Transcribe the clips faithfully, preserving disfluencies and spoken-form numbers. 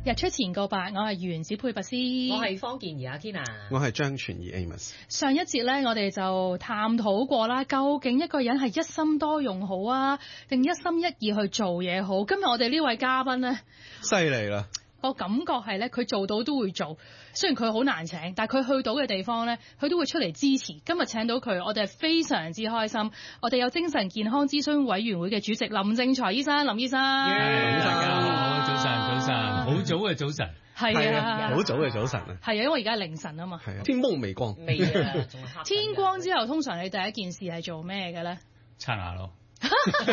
日出前告白，我係原子配拔斯， 我係方健儀阿 Kina， 我係張全儀 Amos。 上一節咧，我哋就探討過啦，究竟一個人係一心多用好啊，定一心一意去做嘢好？今日我哋呢位嘉賓咧， 犀利啦！ 我感覺係咧，佢做到都會做，雖然佢好難請，但係佢去到嘅地方咧，佢都會出嚟支持。今日請到佢，我哋係非常之開心。我哋有精神健康諮詢委員會嘅主席林正財醫生，林醫生。 Yeah, 林醫生大家好，早晨，早晨，好早嘅早晨。 係啊， 好早嘅早晨啊。 係啊，因為而家凌晨啊嘛。 係啊，天蒙微光。 未啊，仲黑。 天光之後，通常你第一件事係做咩嘅咧？ 刷牙咯。 誒，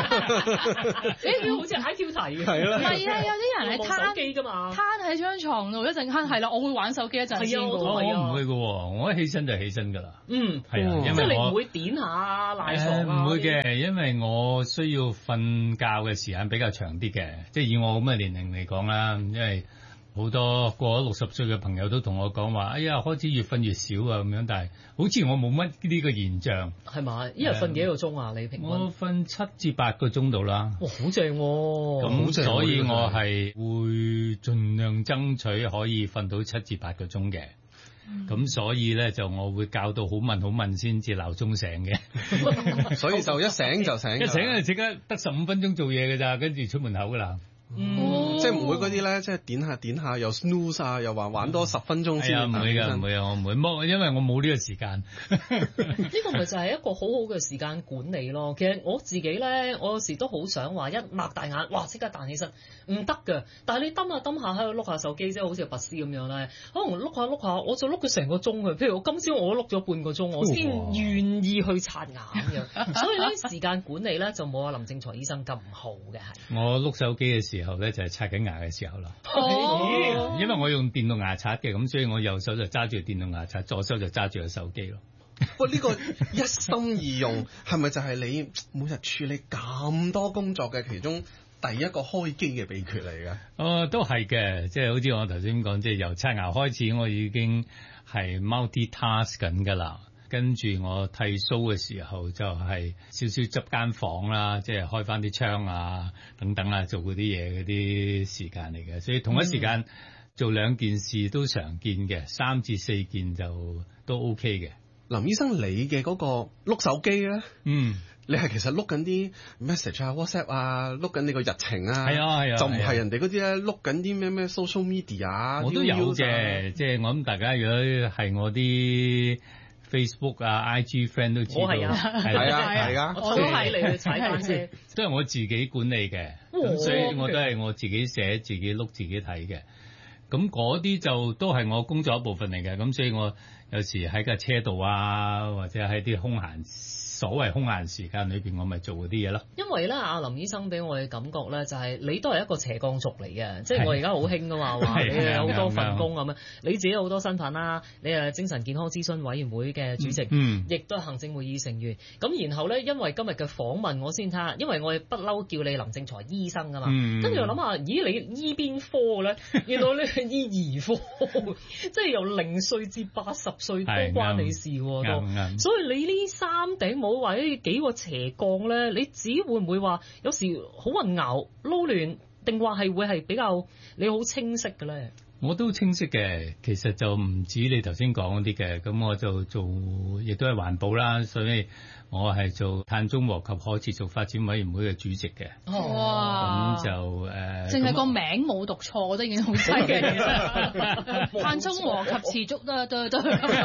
好似 I Q 題嘅， 係啦， 唔係啊，有啲人係攤手機㗎嘛， 攤喺張床度一陣間，係啦，我會玩手機一陣先嘅。 我唔會嘅喎，我一起身就起身㗎啦。 嗯， 係啊，因為即係你唔我會點下賴床啊？ 唔會嘅，因為我需要瞓覺嘅時間比較長啲嘅，即係以我咁嘅年齡嚟講啦，因為好多過咗六十歲嘅朋友都同我講話，哎呀，開始越瞓越少啊咁樣，但係好似我冇乜呢個現象。 係嘛？一日瞓幾個鐘啊？你平均？ 我瞓七至八個鐘度啦。 哇，好正喎！ 咁所以我係會盡量爭取可以瞓到七至八個鐘嘅。咁、嗯、所以咧就我會教到好問好問先至鬧鐘醒嘅。 所以就一醒就醒， 一醒就即刻得十五分鐘做嘢㗎咋，跟住出門口㗎啦。 嗯，即係唔會嗰啲咧，即係點下點下又 snooze 啊，又話玩多十分鐘先。 唔會㗎，唔會啊，我唔會剝，因為我冇呢個時間。 呢個咪就係一個好好嘅時間管理咯。其實我自己咧，我有時都好想話一擘大眼，哇！即刻彈起身，唔得㗎。但係你揼下揼下喺度碌下手機，即係好似拔絲咁樣咧，可能碌下碌下，我就碌佢成個鐘嘅。譬如我今朝我碌咗半個鐘，我先願意去刷牙咁樣。所以呢時間管理咧就冇阿林正財醫生咁好嘅係。 我碌手機嘅時候咧就係刷緊牙嘅時候啦。 哦， 因為我用電動牙刷嘅，咁所以我右手就揸住電動牙刷，左手就揸住個手機咯。 喂，呢個一心二用係咪就係你每日處理咁多工作嘅其中第一個開機嘅秘訣嚟嘅？ 哦，都係嘅，即係好似我頭先講，即係由刷牙開始，我已經係 multi-task 緊㗎啦。跟住我剃鬚嘅時候就係少少執間房啦，即係開翻啲窗啊等等啊，做嗰啲嘢嗰啲時間嚟嘅，所以同一時間做兩件事都常見嘅，三至四件就都 OK 嘅。 林醫生，你嘅嗰個碌手機咧， 嗯， 你係其實碌緊啲 message 啊、WhatsApp 啊，碌緊你個日程啊， 係啊係啊， 就唔係人哋嗰啲咧碌緊啲咩咩 social media 啊， 我都有嘅，即係我諗大家如果係我啲 Facebook 啊、I G friend 都知道， 係啊， 係啊，係啊， 我都係你去踩單車， 都係我自己管理嘅，咁所以我都係我自己寫、自己碌、自己睇嘅。咁嗰啲就都係我工作一部分嚟嘅，咁所以我有時喺架車度啊，或者喺啲空閒所謂空閒時間裏邊，我咪做嗰啲嘢咯。 因為咧，阿林醫生俾我嘅感覺咧，就係你都係一個斜槓族嚟嘅，即係我而家好興噶嘛，話你有好多份工咁樣，你自己有好多身份啦，你係精神健康諮詢委員會嘅主席，嗯，亦都係行政會議成員。咁然後咧，因為今日嘅訪問，我先睇下，因為我不嬲叫你林正財醫生噶嘛，跟住我諗下，咦，你醫邊科咧？原來你係醫兒科，即係由零歲至八十歲都關你事喎，都。所以你呢三頂帽或者幾個斜槓咧，你只會唔會話有時好混淆撈亂，定話係會係比較你好清晰嘅咧？ 我都清晰嘅，其實就唔止你頭先講嗰啲嘅，咁我就做亦都係環保啦，所以我係做碳中和及可持續發展委員會嘅主席嘅。 哇！ 咁就誒， 淨係個名冇讀錯，我都已經好犀利嘅。碳中和及持續都都都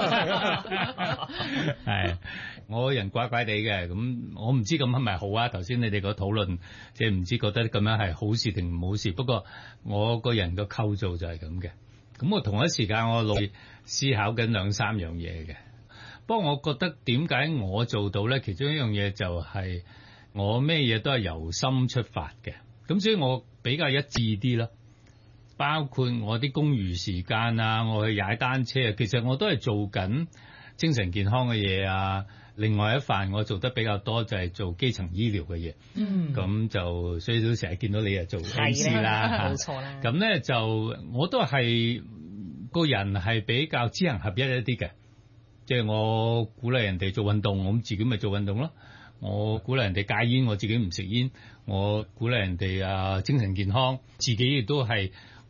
係我人怪怪地嘅，咁我唔知咁係咪好啊？頭先你哋個討論，即係唔知覺得咁樣係好事定唔好事。不過我個人個構造就係咁嘅。咁我同一時間我腦思考緊兩三樣嘢嘅。不過我覺得點解我做到咧？其中一樣嘢就係我咩嘢都係由心出發嘅。咁所以我比較一致啲啦。包括我啲公餘時間啊，我去踩單車啊，其實我都係做緊精神健康嘅嘢啊。另外一範我做得比較多就係做基層醫療嘅嘢，嗯，咁就所以都成日見到你啊做 M C 啦， 冇錯啦。 咁咧就我都係個人係比較知行合一一啲嘅，即係我鼓勵人哋做運動，我自己咪做運動咯。我鼓勵人哋戒煙，我自己唔食煙。我鼓勵人哋啊精神健康，自己亦都係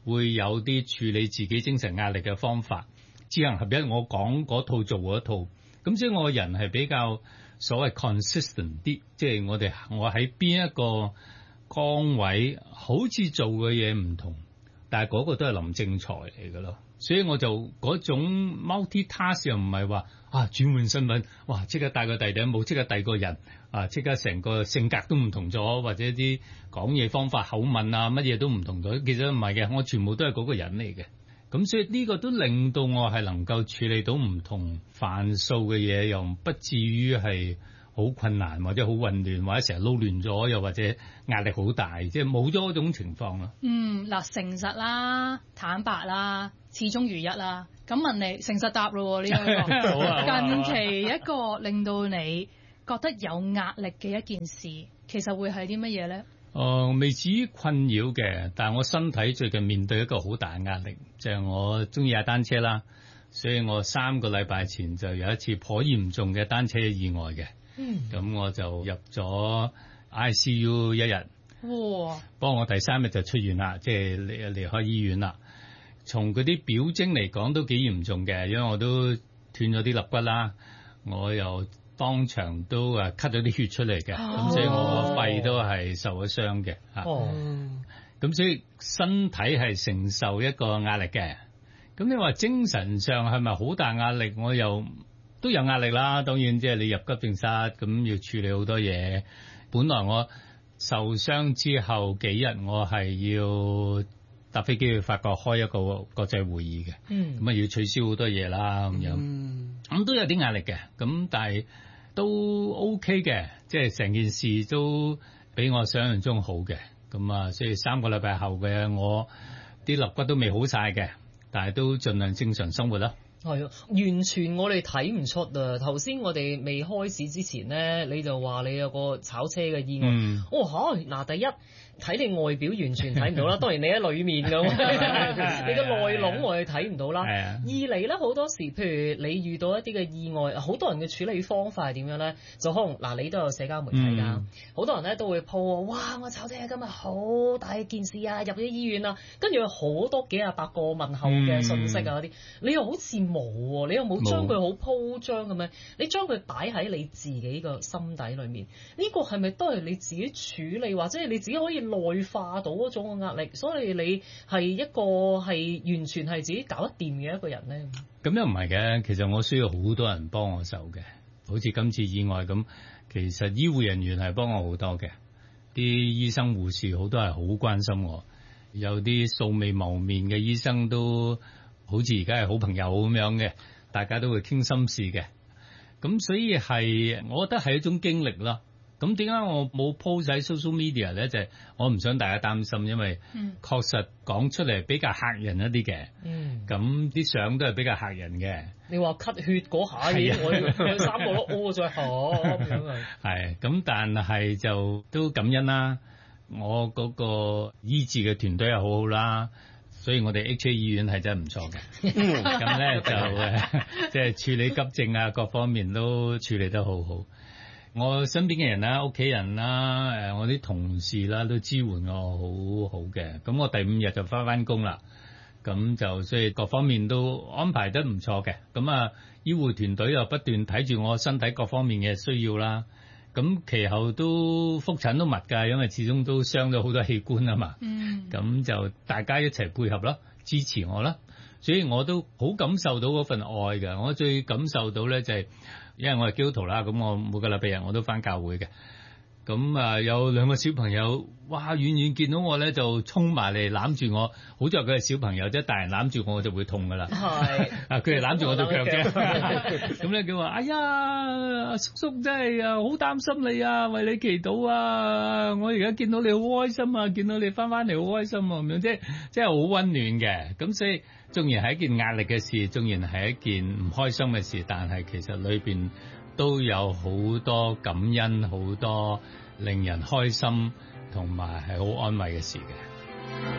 會有啲處理自己精神壓力嘅方法，知行合一。我講嗰套做嗰套，咁所以我個人係比較所謂 consistent 啲，即係我哋我喺邊一個崗位好似做嘅嘢唔同，但係嗰個都係林正財嚟㗎咯。所以我就嗰種 multi-task 又唔係話啊轉換身份，哇即刻戴個第頂帽，即刻第個人啊，即刻成個性格都唔同咗，或者啲講嘢方法口吻啊乜嘢都唔同咗。其實唔係嘅，我全部都係嗰個人嚟嘅。咁所以呢個都令到我係能夠處理到唔同範數嘅嘢，又不至於係好困難或者好混亂，或者成日撈亂咗，又或者壓力好大，即係冇咗嗰種情況咯。 嗯，嗱，誠實啦，坦白啦，始終如一啦。咁問你誠實答咯呢一個。近期一個令到你覺得有壓力嘅一件事，其實會係啲乜嘢咧？ 誒、呃，未至於困擾嘅，但係我身體最近面對一個好大嘅壓力，就係、是、我中意踩單車啦，所以我三個禮拜前就有一次頗嚴重嘅單車意外嘅。嗯，咁我就入咗 I C U 一日。哇！不過我第三日就出院啦，即係離離開醫院啦。從嗰啲表徵嚟講都幾嚴重嘅，因為我都斷咗啲肋骨啦，我又當場都誒咳咗啲血出嚟嘅，咁、哦、所以我個肺都係受咗傷嘅嚇。哦，咁所以身體係承受一個壓力嘅。咁你話精神上係咪好大壓力？我又都有壓力啦。當然即係你入急症室咁要處理好多嘢。本來我受傷之後幾日，我係要搭飛機去法國開一個國際會議嘅，咁啊、嗯、要取消好多嘢啦咁樣，咁、嗯、都有啲壓力嘅，咁但係都 OK 嘅，即係成件事都比我想象中好嘅，咁啊所以三個禮拜後嘅我啲肋骨都未好晒嘅，但係都盡量正常生活啦。 係啊，完全我哋睇唔出啊！頭先我哋未開始之前咧，你就話你有個炒車嘅意外，嗯、哦嚇，嗱第一。睇你外表完全睇唔到啦，當然你喺裏面㗎，你個內籠我哋睇唔到啦。二嚟咧，好多時譬如你遇到一啲嘅意外，好多人嘅處理方法係點樣咧？就可能嗱，你都有社交媒體㗎，好、嗯、多人咧都會 po，哇！我炒車今日好大件事啊，入咗醫院啊，跟住有好多幾廿百個問候嘅信息啊嗰啲，你又好似冇喎，你又冇將佢好鋪張咁樣，你將佢擺喺你自己個心底裏面，呢、這個係咪都係你自己處理，或者係你自己可以內化到嗰種嘅壓力，所以你係一個係完全係自己搞得掂嘅一個人咧。 咁又唔係嘅，其實我需要好多人幫我手嘅，好似今次意外咁，其實醫護人員係幫我好多嘅，啲醫生護士好多係好關心我，有啲素未謀面嘅醫生都好似而家係好朋友咁樣嘅，大家都會傾心事嘅，咁所以係我覺得係一種經歷啦。咁點解我冇 post 喺 social media 咧？就係、是、我唔想大家擔心，因為確實講出嚟比較嚇人一啲嘅。咁啲相都係比較嚇人嘅。 你話咳血嗰下嘢，我有三個都屙咗嚇咁樣。 係咁，但係就都感恩啦。我嗰個醫治嘅團隊又好好啦，所以我哋 H A 醫院係真係唔錯嘅。咁咧就誒，即係處理急症啊，各方面都處理得好好。我身邊嘅人啦、屋企人啦、誒我啲同事啦，都支援我好好嘅。咁我第五日就返返工啦，咁就所以各方面都安排得唔錯嘅。咁啊，醫護團隊又不斷睇住我身體各方面嘅需要啦。咁其後都覆診都密㗎，因為始終都傷咗好多器官啊嘛。嗯。咁就大家一齊配合啦，支持我啦。所以我都好感受到嗰份愛㗎。我最感受到咧就係、是。因為我係基督徒啦，咁我每個禮拜日我都返教會嘅。咁啊，有兩個小朋友，哇！遠遠見到我咧就衝埋嚟攬住我。好在佢係小朋友啫，大人攬住我我就會痛噶啦。係啊，佢哋攬住我對腳啫。咁咧佢話：哎呀，叔叔真係啊，好擔心你啊，為你祈禱啊！我而家見到你好開心啊，見到你返返嚟好開心啊，咁樣即係即係好溫暖嘅。咁所以。縱然係一件壓力嘅事，縱然係一件唔開心嘅事，但係其實裏邊都有好多感恩，好多令人開心同埋係好安慰嘅事嘅。